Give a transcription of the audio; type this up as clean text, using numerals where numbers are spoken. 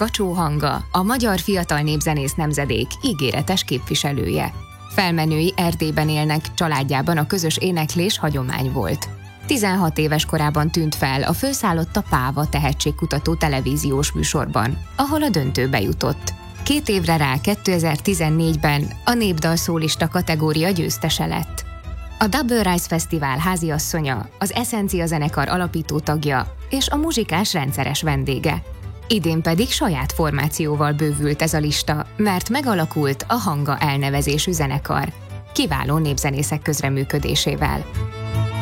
Kacsó Hanga, a magyar fiatal népzenész nemzedék ígéretes képviselője. Felmenői Erdélyben élnek, családjában a közös éneklés hagyomány volt. 16 éves korában tűnt fel a Fölszállott a Páva tehetségkutató televíziós műsorban, ahol a döntőbe jutott. 2 évre rá 2014-ben a népdal szólista kategória győztese lett. A Double Rise Fesztivál háziasszonya, az Essencia zenekar alapító tagja és a muzsikás rendszeres vendége. Idén pedig saját formációval bővült ez a lista, mert megalakult a Hanga elnevezésű zenekar, kiváló népzenészek közreműködésével.